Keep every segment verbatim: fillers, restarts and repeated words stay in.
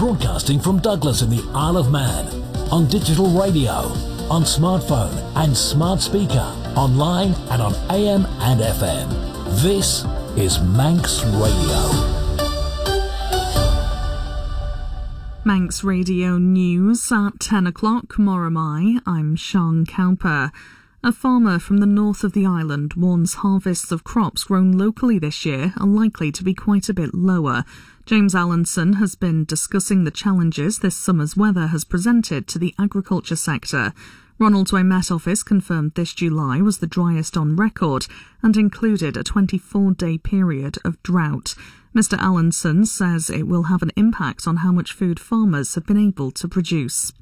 Broadcasting from Douglas in the Isle of Man. On digital radio, on smartphone and smart speaker, online and on A M and F M. This is Manx Radio. Manx Radio News at ten o'clock, Moramai. I'm Sean Cowper. A farmer from the north of the island warns harvests of crops grown locally this year are likely to be quite a bit lower. James Allinson has been discussing the challenges this summer's weather has presented to the agriculture sector. Ronaldsway Met Office confirmed this July was the driest on record and included a twenty-four day period of drought. Mister Allinson says it will have an impact on how much food farmers have been able to produce.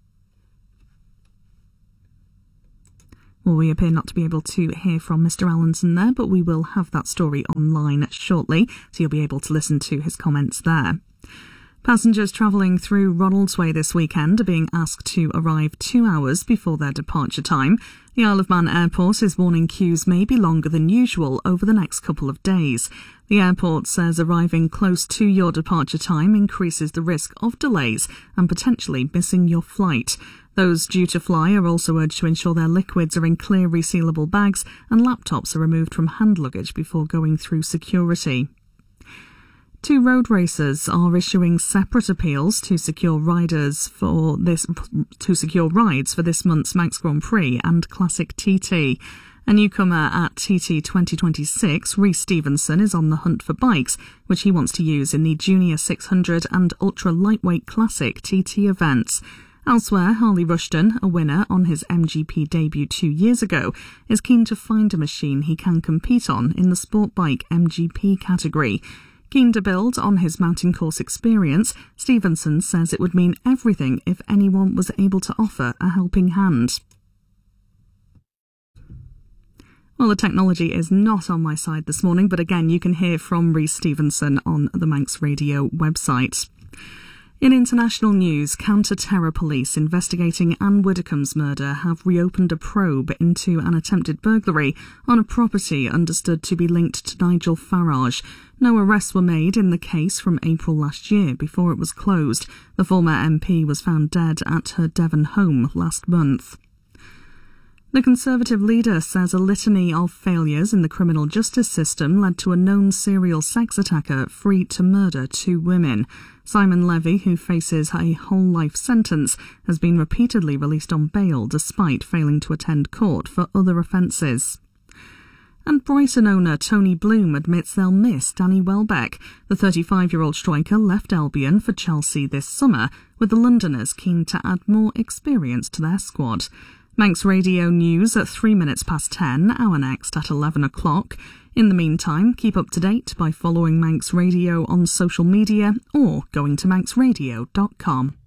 Well, we appear not to be able to hear from Mister Allinson there, but we will have that story online shortly, so you'll be able to listen to his comments there. Passengers travelling through Ronaldsway this weekend are being asked to arrive two hours before their departure time. The Isle of Man Airport is warning queues may be longer than usual over the next couple of days. The airport says arriving close to your departure time increases the risk of delays and potentially missing your flight. Those due to fly are also urged to ensure their liquids are in clear resealable bags and laptops are removed from hand luggage before going through security. Two road racers are issuing separate appeals to secure riders for this to secure rides for this month's Manx Grand Prix and Classic T T. A newcomer at T T twenty twenty-six, Rhys Stevenson, is on the hunt for bikes, which he wants to use in the Junior six hundred and Ultra Lightweight Classic T T events. Elsewhere, Harley Rushton, a winner on his M G P debut two years ago, is keen to find a machine he can compete on in the sport bike M G P category. Keen to build on his mountain course experience, Stevenson says it would mean everything if anyone was able to offer a helping hand. Well, the technology is not on my side this morning, but again, you can hear from Rhys Stevenson on the Manx Radio website. In international news, counter-terror police investigating Anne Widdecombe's murder have reopened a probe into an attempted burglary on a property understood to be linked to Nigel Farage. No arrests were made in the case from April last year before it was closed. The former M P was found dead at her Devon home last month. The Conservative leader says a litany of failures in the criminal justice system led to a known serial sex attacker free to murder two women. Simon Levy, who faces a whole life sentence, has been repeatedly released on bail despite failing to attend court for other offences. And Brighton owner Tony Bloom admits they'll miss Danny Welbeck. The thirty-five-year-old striker left Albion for Chelsea this summer, with the Londoners keen to add more experience to their squad. Manx Radio News at three minutes past ten, our next at eleven o'clock. In the meantime, keep up to date by following Manx Radio on social media or going to manx radio dot com.